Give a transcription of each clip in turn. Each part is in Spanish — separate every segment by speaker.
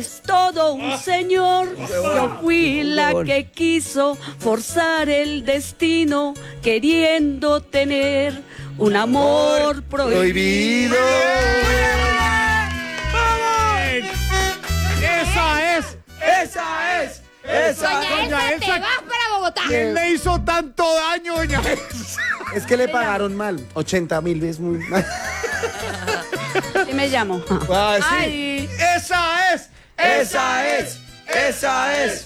Speaker 1: Es todo un señor, yo fui la que quiso forzar el destino, queriendo tener un amor prohibido.
Speaker 2: Doña Elsa, te vas para Bogotá.
Speaker 3: ¿Quién le hizo tanto daño, doña Elsa?
Speaker 4: Es que le pagaron mal, 80.000 es muy mal.
Speaker 1: Y me llamo.
Speaker 3: Ah, sí.
Speaker 1: Ay.
Speaker 3: Esa es.
Speaker 4: Elsa es. Elsa es.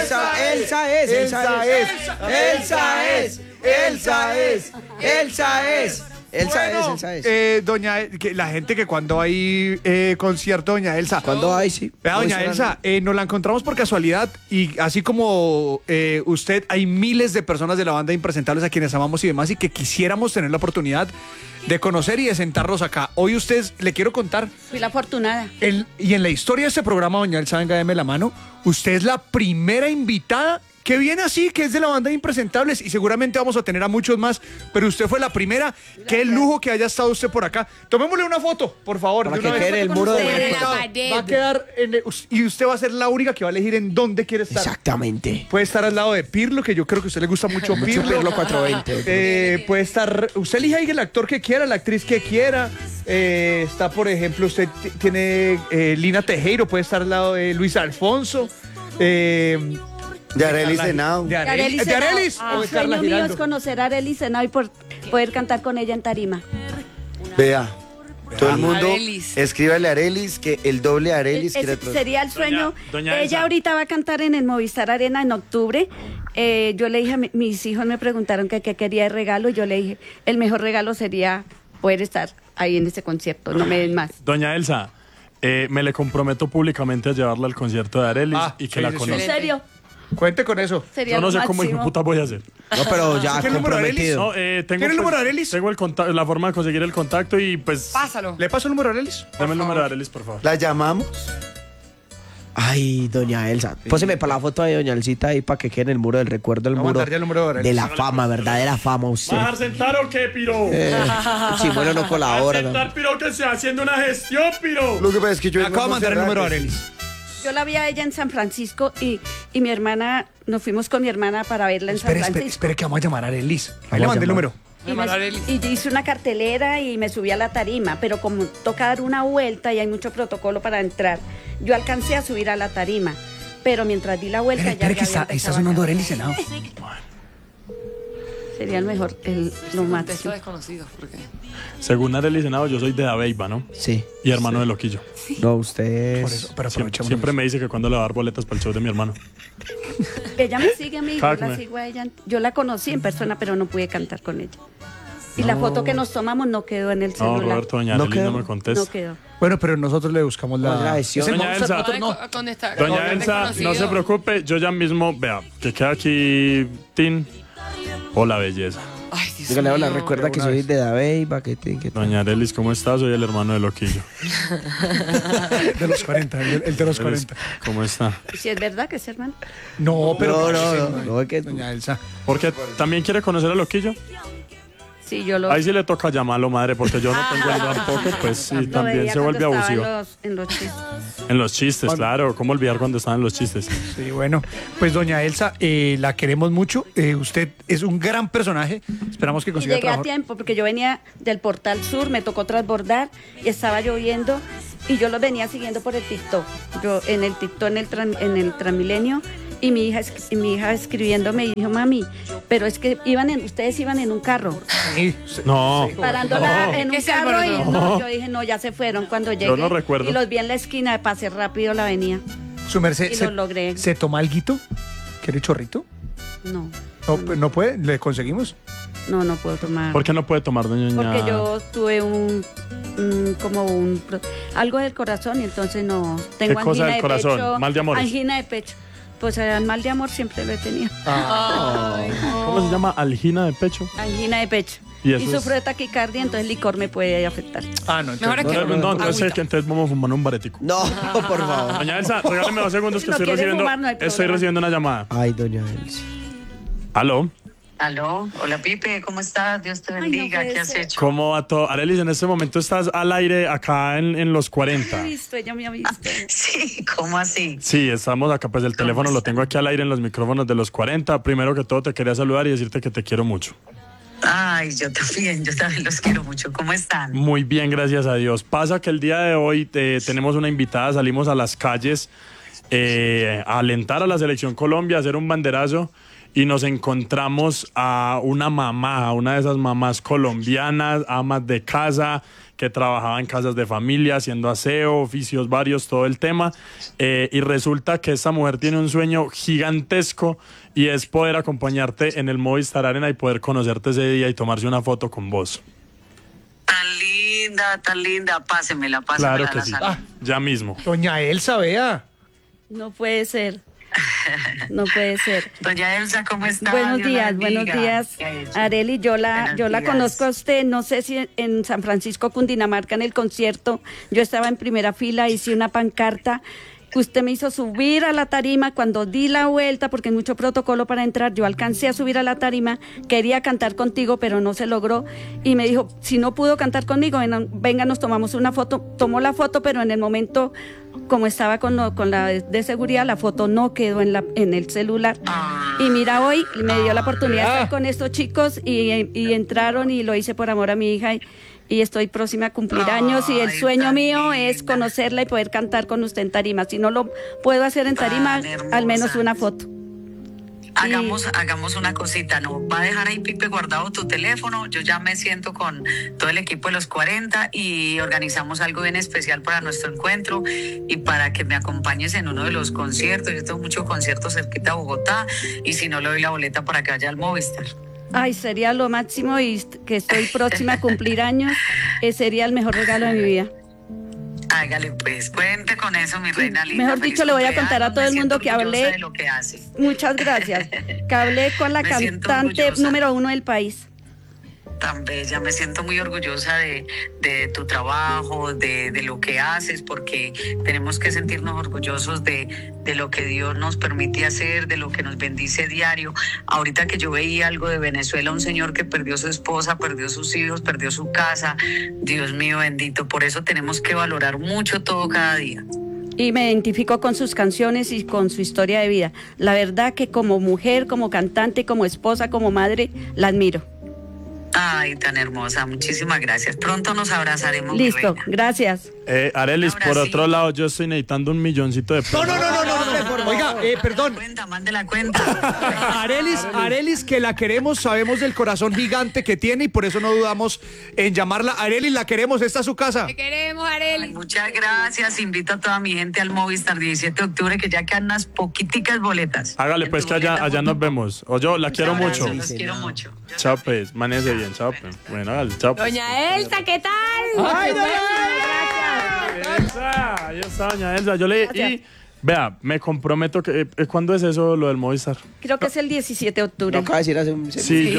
Speaker 3: Doña, la gente que cuando hay concierto, doña Elsa.
Speaker 4: Cuando hay, sí.
Speaker 3: Vea, doña Elsa, nos la encontramos por casualidad y así como usted, hay miles de personas de la banda Impresentables a quienes amamos y demás y que quisiéramos tener la oportunidad de conocer y de sentarlos acá. Hoy ustedes, le quiero contar,
Speaker 1: Fui la afortunada.
Speaker 3: y en la historia de este programa, doña Elsa, venga, deme la mano, usted es la primera invitada que viene así, que es de la banda de Impresentables y seguramente vamos a tener a muchos más, pero usted fue la primera. Qué lujo que haya estado usted por acá. Tomémosle una foto, por favor.
Speaker 4: Para
Speaker 3: de
Speaker 4: que
Speaker 3: una vez.
Speaker 4: quede el muro de
Speaker 3: Va a quedar y usted va a ser la única que va a elegir en dónde quiere estar.
Speaker 4: Exactamente.
Speaker 3: Puede estar al lado de Pirlo, que yo creo que a usted le gusta mucho Pirlo.
Speaker 4: Pirlo 420.
Speaker 3: Puede estar, usted elige ahí el actor que quiera, la actriz que quiera. Está, por ejemplo, usted tiene Lina Tejero, puede estar al lado de Luis Alfonso.
Speaker 4: De Arelis Henao.
Speaker 3: De Arelis. O de
Speaker 1: El
Speaker 3: Carla
Speaker 1: sueño mío
Speaker 3: Giraldo.
Speaker 1: es conocer a Arelis Henao y poder cantar con ella en tarima.
Speaker 4: Vea. Todo el mundo
Speaker 2: Arelis.
Speaker 4: escríbale a Arelis que el doble Arelis
Speaker 1: Ese
Speaker 4: quiere otro.
Speaker 1: sería el sueño.
Speaker 5: Doña
Speaker 1: Ella
Speaker 5: Elsa.
Speaker 1: ahorita va a cantar en el Movistar Arena en octubre. Yo le dije a mis hijos me preguntaron que qué quería de regalo. Yo le dije, el mejor regalo sería poder estar ahí en ese concierto. No me den más.
Speaker 5: Doña Elsa, me le comprometo públicamente a llevarla al concierto de Arelis y que
Speaker 3: sí,
Speaker 5: la
Speaker 3: sí, sí.
Speaker 1: ¿En
Speaker 5: conozca.
Speaker 1: serio?
Speaker 3: Cuente con eso.
Speaker 1: Sería
Speaker 5: Yo no
Speaker 1: lo
Speaker 5: sé cómo hijo
Speaker 1: máximo.
Speaker 5: puta voy a hacer.
Speaker 4: No, pero ya
Speaker 3: ¿Tiene el número de
Speaker 4: comprometido.
Speaker 5: No,
Speaker 3: ¿Tiene el número de Arelis?
Speaker 5: Tengo la forma de conseguir el contacto y pues...
Speaker 2: Pásalo.
Speaker 3: ¿Le paso el número a Arelis?
Speaker 5: Dame el número de Arelis, por favor.
Speaker 4: ¿La llamamos? Ay, doña Elsa. Póseme para la foto de doña Elcita ahí para que quede en el muro del recuerdo, el
Speaker 3: Vamos a
Speaker 4: muro
Speaker 3: mandar ya el número de Arelis.
Speaker 4: de la fama, verdadera fama usted.
Speaker 5: ¿Va a dejar sentar o qué, piro?
Speaker 4: Si bueno no
Speaker 5: ¿Va a
Speaker 4: colabora.
Speaker 5: sentar, piro, que se haciendo una gestión, piro?
Speaker 4: Lo que pasa es que yo
Speaker 3: Acabo de mandar el número a Arelis.
Speaker 1: Yo la vi a ella en San Francisco y mi hermana, nos fuimos con mi hermana para verla en San Francisco.
Speaker 3: Espere que vamos a llamar a Arelis. Ahí
Speaker 4: Vamos
Speaker 3: le
Speaker 4: a
Speaker 3: mandé el
Speaker 4: llamar.
Speaker 3: número.
Speaker 1: Y hice una cartelera y me subí a la tarima, pero como toca dar una vuelta y hay mucho protocolo para entrar, yo alcancé a subir a la tarima, pero mientras di la vuelta
Speaker 3: Espere
Speaker 1: ya
Speaker 3: que
Speaker 1: había
Speaker 3: está
Speaker 1: empezado
Speaker 3: sonando
Speaker 1: a
Speaker 3: Arelis Henao.
Speaker 1: Sería el mejor, lo máximo.
Speaker 2: Desconocido, ¿por qué?
Speaker 5: Según Arelis Henao, yo soy de Dabeiba, ¿no?
Speaker 4: Sí.
Speaker 5: Y hermano de Loquillo.
Speaker 4: No, usted
Speaker 3: Por
Speaker 4: es...
Speaker 3: eso, pero aprovechemos.
Speaker 5: Siempre me dice que cuando le va a dar boletas para el show de mi hermano.
Speaker 1: Ella me sigue a mí, yo
Speaker 5: Cagme.
Speaker 1: la sigo a ella. Yo la conocí en persona, pero no pude cantar con ella. Y la foto que nos tomamos no quedó en el
Speaker 5: No,
Speaker 1: celular.
Speaker 5: Roberto, doña
Speaker 4: No
Speaker 5: Arelis no
Speaker 4: quedó.
Speaker 5: me contesta.
Speaker 1: No quedó.
Speaker 3: Bueno, pero nosotros le buscamos la...
Speaker 4: Agradeció.
Speaker 3: Ese
Speaker 5: Doña
Speaker 3: mo-
Speaker 5: Elsa.
Speaker 3: nosotros no.
Speaker 5: Doña Elsa, no se preocupe, yo ya mismo, vea, que queda aquí, Tin. Hola, belleza.
Speaker 2: Ay, Dios
Speaker 4: Dígale, hola,
Speaker 2: mío.
Speaker 4: recuerda que soy de Dabeiba, que
Speaker 5: Doña Arelis, ¿cómo estás? Soy el hermano de Loquillo.
Speaker 3: De los 40, el de los 40.
Speaker 5: ¿Cómo está?
Speaker 1: Si es verdad que es hermano.
Speaker 3: No, pero...
Speaker 4: no, es que...
Speaker 3: Doña Elsa.
Speaker 5: Porque también quiere conocer a Loquillo.
Speaker 1: Sí, yo lo...
Speaker 5: Ahí sí le toca llamarlo, madre, porque yo no tengo el tampoco, pues sí,
Speaker 1: lo
Speaker 5: también
Speaker 1: veía
Speaker 5: se vuelve
Speaker 1: cuando estaba
Speaker 5: abusivo.
Speaker 1: en los chistes.
Speaker 5: En los chistes, claro. ¿Cómo olvidar cuando estaban los chistes?
Speaker 3: Sí, bueno, pues doña Elsa, la queremos mucho. Usted es un gran personaje. Esperamos que
Speaker 1: Y
Speaker 3: consiga
Speaker 1: llegué a
Speaker 3: trabajo.
Speaker 1: tiempo porque yo venía del Portal Sur, me tocó transbordar y estaba lloviendo y yo los venía siguiendo por el TikTok. Yo en el TikTok, en el Transmilenio, y mi hija escribiéndome y dijo, mami, pero es que ustedes iban en un carro,
Speaker 3: Sí,
Speaker 5: No.
Speaker 1: parándola en un
Speaker 2: ¿Qué se
Speaker 1: carro y
Speaker 2: alborotó?
Speaker 1: no, yo dije, no, ya se fueron cuando llegué.
Speaker 5: no recuerdo.
Speaker 1: Y los vi en la esquina, pasé rápido la avenida.
Speaker 3: Su merced,
Speaker 1: Y lo logré.
Speaker 3: ¿se toma alguito? ¿Quiere chorrito?
Speaker 1: No,
Speaker 3: No, pues, no puede, le conseguimos.
Speaker 1: no puedo tomar.
Speaker 5: ¿Por qué no puede tomar, doña?
Speaker 1: Porque yo tuve algo del corazón y entonces no tengo
Speaker 5: ¿Qué cosa
Speaker 1: angina
Speaker 5: del
Speaker 1: de
Speaker 5: corazón?
Speaker 1: pecho.
Speaker 5: ¿Mal de amores?
Speaker 1: Angina de pecho. Pues el mal de amor siempre lo he tenido.
Speaker 5: ¿Cómo se llama? Algina de pecho.
Speaker 1: Angina de pecho.
Speaker 5: ¿Y
Speaker 1: Y,
Speaker 5: eso es?
Speaker 1: sufro de taquicardia, entonces el licor me puede afectar.
Speaker 3: Ah, no,
Speaker 2: Mejor
Speaker 3: entonces,
Speaker 2: es que
Speaker 5: No, entonces
Speaker 2: agüita.
Speaker 5: que entonces vamos a fumar un baretico.
Speaker 4: No, por favor.
Speaker 5: Doña Elsa, regáleme 2 segundos
Speaker 1: Si
Speaker 5: que
Speaker 1: no
Speaker 5: estoy
Speaker 1: quiere
Speaker 5: recibiendo,
Speaker 1: fumar, no hay
Speaker 5: estoy
Speaker 1: problema.
Speaker 5: recibiendo una llamada.
Speaker 4: Ay, doña Elsa.
Speaker 5: ¿Aló?
Speaker 6: Aló, hola Pipe, ¿cómo estás? Dios te bendiga,
Speaker 1: puede
Speaker 6: ¿qué has
Speaker 1: ser.
Speaker 6: hecho?
Speaker 5: ¿Cómo va todo? Arelis, en este momento estás al aire acá en los 40.
Speaker 1: Ella me ha visto.
Speaker 6: Sí, ¿cómo así?
Speaker 5: Sí, estamos acá, pues el teléfono lo tengo aquí al aire en los micrófonos de los 40. Primero que todo te quería saludar y decirte que te quiero mucho.
Speaker 6: Ay, yo también los quiero mucho. ¿Cómo están?
Speaker 5: Muy bien, gracias a Dios. Pasa que el día de hoy tenemos una invitada, salimos a las calles a alentar a la Selección Colombia, a hacer un banderazo y nos encontramos a una mamá, a una de esas mamás colombianas, amas de casa, que trabajaba en casas de familia, haciendo aseo, oficios varios, todo el tema. Y resulta que esta mujer tiene un sueño gigantesco y es poder acompañarte en el Movistar Arena y poder conocerte ese día y tomarse una foto con vos.
Speaker 6: Tan linda, pásemela
Speaker 5: Claro
Speaker 6: a
Speaker 5: que
Speaker 6: la
Speaker 5: sí.
Speaker 6: sala.
Speaker 5: Ya mismo.
Speaker 3: Doña Elsa, vea.
Speaker 1: No puede ser. No puede ser.
Speaker 6: Doña Elsa, ¿cómo está?
Speaker 1: Buenos
Speaker 6: Dios la
Speaker 1: días,
Speaker 6: bendiga.
Speaker 1: buenos días.
Speaker 6: ¿Qué ha hecho?
Speaker 1: Arely, yo la
Speaker 6: Buenos días.
Speaker 1: conozco a usted, no sé si en San Francisco, Cundinamarca, en el concierto. Yo estaba en primera fila, hice una pancarta. Usted me hizo subir a la tarima cuando di la vuelta, porque hay mucho protocolo para entrar. Yo alcancé a subir a la tarima, quería cantar contigo, pero no se logró. Y me dijo, si no pudo cantar conmigo, venga, nos tomamos una foto. Tomó la foto, pero en el momento, como estaba con la de seguridad, la foto no quedó en el celular. Y mira, hoy me dio la oportunidad de estar con estos chicos y entraron y lo hice por amor a mi hija. Y estoy próxima a cumplir años y el
Speaker 6: Ay,
Speaker 1: sueño
Speaker 6: tan
Speaker 1: mío
Speaker 6: linda.
Speaker 1: es conocerla y poder cantar con usted en tarima. Si no lo puedo hacer en tarima,
Speaker 6: Tan
Speaker 1: al menos
Speaker 6: hermosa.
Speaker 1: una foto.
Speaker 6: Hagamos una cosita, ¿no? Va a dejar ahí, Pipe, guardado tu teléfono. Yo ya me siento con todo el equipo de los 40 y organizamos algo bien especial para nuestro encuentro y para que me acompañes en uno de los conciertos. Yo tengo muchos conciertos cerquita de Bogotá y si no, le doy la boleta para que vaya al Movistar.
Speaker 1: Ay, sería lo máximo y que estoy próxima a cumplir años. Sería el mejor regalo de mi vida.
Speaker 6: Hágale pues, cuente con eso, mi reina linda.
Speaker 1: Mejor
Speaker 6: Feliz
Speaker 1: dicho, le voy a contar a
Speaker 6: cumpleaños,
Speaker 1: todo el
Speaker 6: me
Speaker 1: mundo
Speaker 6: siento
Speaker 1: que hablé.
Speaker 6: orgullosa de lo que hace.
Speaker 1: Muchas gracias. Que hablé con la
Speaker 6: Me siento
Speaker 1: cantante
Speaker 6: orgullosa.
Speaker 1: número 1 del país.
Speaker 6: Tan bella, me siento muy orgullosa de tu trabajo, de lo que haces, porque tenemos que sentirnos orgullosos de lo que Dios nos permite hacer, de lo que nos bendice diario. Ahorita que yo veía algo de Venezuela, un señor que perdió su esposa, perdió sus hijos, perdió su casa, Dios mío bendito, por eso tenemos que valorar mucho todo cada día.
Speaker 1: Y me identifico con sus canciones y con su historia de vida. La verdad que como mujer, como cantante, como esposa, como madre, la admiro.
Speaker 6: Ay, tan hermosa, muchísimas gracias. Pronto nos abrazaremos. mi
Speaker 1: Listo,
Speaker 6: reina.
Speaker 1: gracias.
Speaker 5: Arelis,
Speaker 6: Ahora
Speaker 5: por
Speaker 6: sí.
Speaker 5: otro lado, yo estoy necesitando 1 milloncito de pesos.
Speaker 3: No. Oiga, perdón.
Speaker 6: Mande la cuenta.
Speaker 3: Arelis, que la queremos, sabemos del corazón gigante que tiene y por eso no dudamos en llamarla. Arelis, la queremos, esta es su casa.
Speaker 2: Te queremos, Arely.
Speaker 6: Muchas gracias. Invito a toda mi gente al Movistar 17 de octubre, que ya quedan unas poquiticas boletas.
Speaker 5: Hágale
Speaker 6: En
Speaker 5: pues
Speaker 6: tu
Speaker 5: que allá
Speaker 6: boleta,
Speaker 5: nos
Speaker 6: foto.
Speaker 5: vemos. O yo la quiero
Speaker 6: Abrazo,
Speaker 5: mucho.
Speaker 6: Los quiero mucho.
Speaker 5: Chao pues, manéjese bien, chao pues. Bueno, hágale, chao pues.
Speaker 2: Doña Elsa, ¿qué tal?
Speaker 3: ¡Ay,
Speaker 5: Elsa, ahí está, doña Elsa. Yo le y vea, me comprometo que ¿cuándo es eso lo del Movistar?
Speaker 1: Creo que es el 17 de
Speaker 4: Lo
Speaker 1: octubre.
Speaker 4: acaba de decir hace un
Speaker 5: Sí,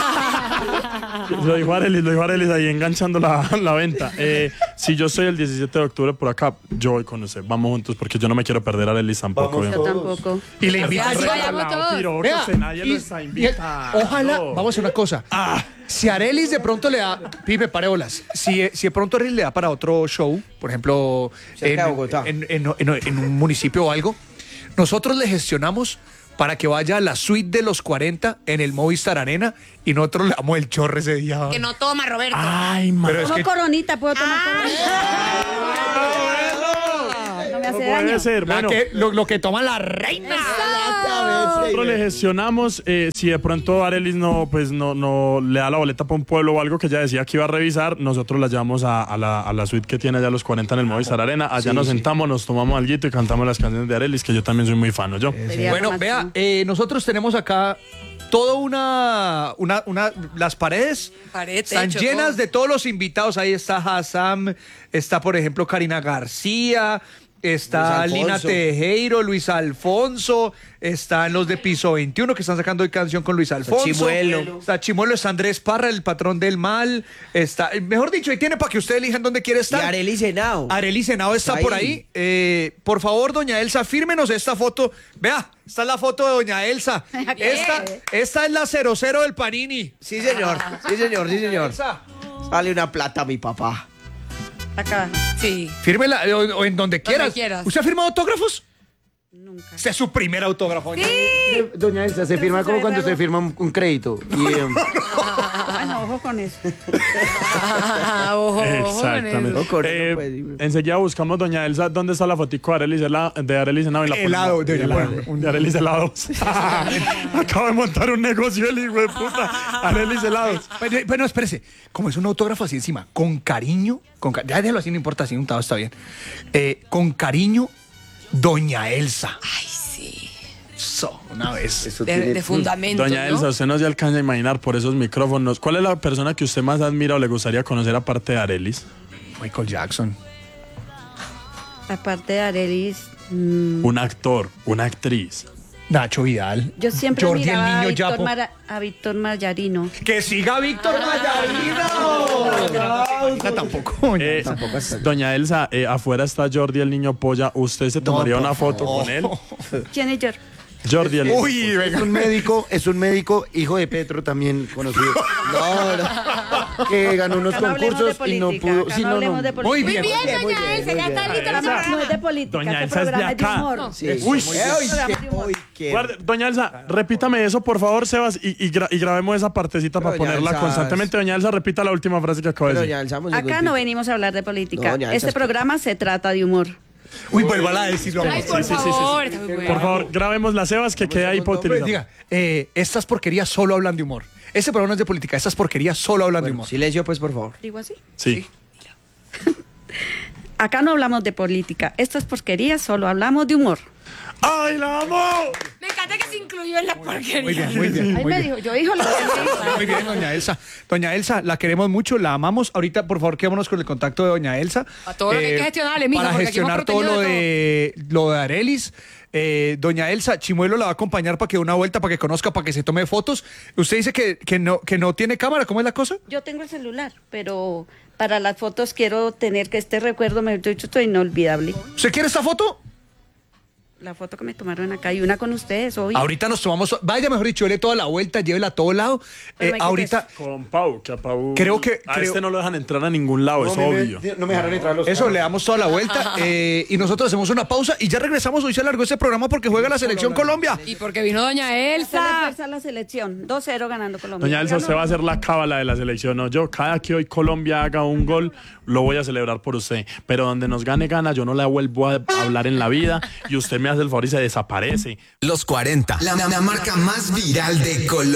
Speaker 5: lo dijo Arelis ahí enganchando la venta. Si yo soy el 17 de octubre por acá, yo voy con usted. Vamos juntos porque yo no me quiero perder a Arelis tampoco.
Speaker 1: Yo tampoco.
Speaker 3: Y le invito
Speaker 2: Así vayamos todos.
Speaker 3: Vea,
Speaker 5: Nadie lo está invitando.
Speaker 3: ojalá, vamos a hacer una cosa. Si Arelis de pronto le da, Pipe, pare bolas. Si de pronto Arelis le da para otro show, por ejemplo,
Speaker 4: Cerca de Bogotá.
Speaker 3: en un municipio o algo, nosotros le gestionamos para que vaya a la suite de los 40 en el Movistar Arena y nosotros le damos el chorre ese día.
Speaker 2: Que no toma, Roberto.
Speaker 5: Ay, man.
Speaker 3: Pero es
Speaker 1: Tomo
Speaker 3: que
Speaker 1: coronita, puedo tomar coronita. No me hace daño.
Speaker 5: Puede ser, bueno.
Speaker 3: lo que toma la reina.
Speaker 5: Nosotros le gestionamos, si de pronto Arelis no le da la boleta para un pueblo o algo que ella decía que iba a revisar, nosotros la llevamos a la suite que tiene allá los 40 en el Movistar Arena, allá nos sentamos, nos tomamos alguito y cantamos las canciones de Arelis, que yo también soy muy fan, yo.
Speaker 1: Sería
Speaker 3: Bueno,
Speaker 1: lo
Speaker 3: vea,
Speaker 1: máximo.
Speaker 3: nosotros tenemos acá toda las paredes están
Speaker 2: techo,
Speaker 3: llenas
Speaker 2: todo.
Speaker 3: de todos los invitados. Ahí está Hassam, está por ejemplo Karina García, está
Speaker 4: Luis
Speaker 3: Lina
Speaker 4: Alfonso.
Speaker 3: Tejero, Luis Alfonso, están los de Piso 21 que están sacando hoy canción con Luis Alfonso.
Speaker 4: Chimuelo.
Speaker 3: Está Chimuelo, está Andrés Parra, el patrón del mal. Está, mejor dicho, ahí tiene para que ustedes elijan dónde quiere
Speaker 4: Y
Speaker 3: estar.
Speaker 4: Arely Senao.
Speaker 3: Arely Senao está
Speaker 4: Ahí.
Speaker 3: por ahí. Por favor, doña Elsa, fírmenos esta foto. Vea, esta es la foto de doña Elsa. Esta es la 00 del Panini.
Speaker 4: Sí, señor. Sí, señor. Sí, señor.
Speaker 3: Elsa,
Speaker 4: Sale una plata, mi papá.
Speaker 1: Acá,
Speaker 2: Sí.
Speaker 3: fírmela o en donde quieras.
Speaker 2: quieras.
Speaker 3: ¿Usted ha firmado autógrafos?
Speaker 1: nunca.
Speaker 3: Este es su primer autógrafo. doña Elsa.
Speaker 7: Doña Elsa, se firma como cuando se firma un crédito. Y,
Speaker 1: Bueno, ojo con eso.
Speaker 2: Ojo, ojo con
Speaker 5: Exactamente.
Speaker 2: eso.
Speaker 4: No, con eso, pues, dime.
Speaker 5: Enseguida buscamos doña Elsa. ¿Dónde está la fotico de Arely Senao? Y la
Speaker 3: Helado,
Speaker 5: ponemos. De Arely Helados. Acabo de montar un negocio el hijo de puta. Arely Helados.
Speaker 3: Bueno, espérese. Como es un autógrafo así encima, con cariño, ya déjalo así, no importa, así untado está bien. Con cariño, doña Elsa.
Speaker 2: Ay, sí.
Speaker 3: So, una vez.
Speaker 7: eso
Speaker 2: De fundamento.
Speaker 5: Doña
Speaker 2: ¿no?
Speaker 5: Elsa, usted no se alcanza a imaginar por esos micrófonos. ¿Cuál es la persona que usted más admira o le gustaría conocer aparte de Arelis?
Speaker 3: Michael Jackson.
Speaker 1: Aparte de Arelis,
Speaker 5: Un actor, una actriz.
Speaker 3: Nacho Vidal.
Speaker 1: yo siempre
Speaker 3: Jordi el
Speaker 1: miraba
Speaker 3: niño Yapo.
Speaker 1: a Víctor Mayarino.
Speaker 3: ¡Que siga Víctor Mayarino! Tampoco.
Speaker 5: Doña Elsa, afuera está Jordi el niño polla. ¿Usted se tomaría
Speaker 3: por
Speaker 5: una foto
Speaker 3: favor.
Speaker 5: con él?
Speaker 1: ¿Quién es George?
Speaker 5: Jordi el niño.
Speaker 3: Uy, venga.
Speaker 7: es un médico, hijo de Petro también conocido. Que ganó unos
Speaker 1: Acá no hablemos de
Speaker 7: concursos y no
Speaker 1: política,
Speaker 7: pudo.
Speaker 1: acá
Speaker 7: sí,
Speaker 1: no hablemos de política.
Speaker 3: Muy
Speaker 2: Muy
Speaker 3: bien.
Speaker 2: bien, doña Elsa, ya está listo.
Speaker 1: No es de política,
Speaker 5: Doña
Speaker 1: este
Speaker 5: Elsa es de
Speaker 1: programa es de
Speaker 5: acá.
Speaker 1: humor.
Speaker 4: Sí.
Speaker 5: Uy,
Speaker 1: Este programa es de humor.
Speaker 5: Guarde, doña Elsa, repítame eso, por favor, Sebas, y grabemos esa partecita para
Speaker 4: Doña
Speaker 5: ponerla
Speaker 4: Elsa,
Speaker 5: constantemente. Doña Elsa, repita la última frase que acabo de
Speaker 4: Pero
Speaker 5: decir.
Speaker 4: doña Elsa, vamos
Speaker 1: Acá no venimos a hablar de política.
Speaker 4: No, ya,
Speaker 1: Este
Speaker 4: esas-
Speaker 1: programa se trata de humor.
Speaker 3: Uy, vuelva a decirlo.
Speaker 2: Ay, por favor, está muy bueno.
Speaker 5: Por favor, grabemos la Sebas que quede ahí para
Speaker 3: Pues
Speaker 5: utilizar.
Speaker 3: diga, estas porquerías solo hablan de humor. Este programa no es de política, estas porquerías solo hablan de
Speaker 4: Bueno,
Speaker 3: humor.
Speaker 4: silencio, pues, por favor.
Speaker 1: ¿Digo así?
Speaker 5: Sí.
Speaker 1: Acá no hablamos de política. Estas porquerías solo hablamos de humor.
Speaker 5: ¡Ay, la amo!
Speaker 2: Me encanta que se incluyó en la porquería.
Speaker 3: Muy bien, muy bien.
Speaker 1: Ahí
Speaker 3: Muy
Speaker 1: me
Speaker 3: bien.
Speaker 1: dijo, yo dijo lo que me dijo.
Speaker 3: Muy bien, doña Elsa. Doña Elsa, la queremos mucho, la amamos. Ahorita, por favor, quedémonos con el contacto de doña Elsa.
Speaker 2: A todo lo que hay que gestionarle, mija,
Speaker 3: Para
Speaker 2: porque aquí hemos
Speaker 3: gestionar todo
Speaker 2: protegido
Speaker 3: lo de Arelis. Doña Elsa, Chimuelo la va a acompañar para que dé una vuelta, para que conozca, para que se tome fotos. Usted dice que no tiene cámara, ¿cómo es la cosa?
Speaker 1: Yo tengo el celular, pero para las fotos quiero tener que este recuerdo, me he dicho, esto inolvidable.
Speaker 3: ¿Usted quiere esta foto?
Speaker 1: La foto que me tomaron acá y una con ustedes hoy.
Speaker 3: Ahorita nos tomamos, vaya mejor dicho, dele toda la vuelta, llévela a todo lado.
Speaker 1: Pero hay que
Speaker 3: Ahorita,
Speaker 5: Con Pau, que a Pau.
Speaker 3: Creo que-
Speaker 5: A
Speaker 3: creo-
Speaker 5: este no lo dejan entrar a ningún lado, es obvio.
Speaker 7: No me dejaron entrar los
Speaker 3: eso, le damos toda la vuelta y nosotros hacemos una pausa y ya regresamos. Hoy se alargó este programa porque juega la Selección Colombia.
Speaker 2: Y porque vino doña
Speaker 1: Hacerle
Speaker 2: Elsa.
Speaker 1: fuerza a la selección. 2-0 ganando Colombia.
Speaker 5: Doña Elsa, usted va a ser la cábala de la selección, ¿no? Yo, cada que hoy Colombia haga un gol, lo voy a celebrar por usted. Pero donde nos gane, gana, yo no la vuelvo a hablar en la vida y usted me hace el favor y se desaparece.
Speaker 8: Los 40, la marca más viral de Colombia.